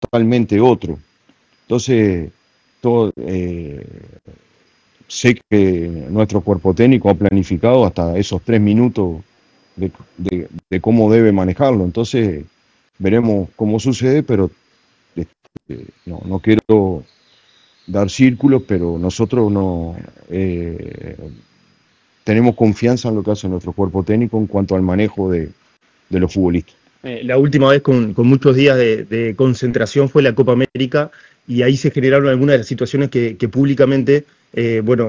totalmente otro. Entonces, todo, sé que nuestro cuerpo técnico ha planificado hasta esos 3 minutos de cómo debe manejarlo. Entonces, veremos cómo sucede, pero no quiero dar círculos, pero nosotros no tenemos confianza en lo que hace nuestro cuerpo técnico en cuanto al manejo de los futbolistas. La última vez con muchos días de concentración fue la Copa América y ahí se generaron algunas de las situaciones que públicamente, bueno,